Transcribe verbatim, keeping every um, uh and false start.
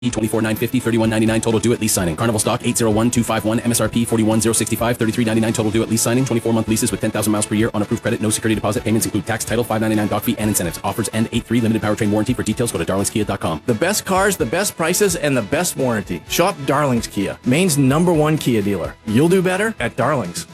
twenty-four nine fifty, thirty-one ninety-nine total due at lease signing. Carnival stock eight zero one two five one, M S R P forty-one thousand sixty-five, thirty-three ninety-nine total due at lease signing. twenty-four month leases with ten thousand miles per year on approved credit. No security deposit. Payments include tax, title, five ninety-nine doc fee, and incentives. Offers end eight three. Limited powertrain warranty. For details, go to darlings kia dot com. The best cars, the best prices, and the best warranty. Shop Darlings Kia, Maine's number one Kia dealer. You'll do better at Darlings.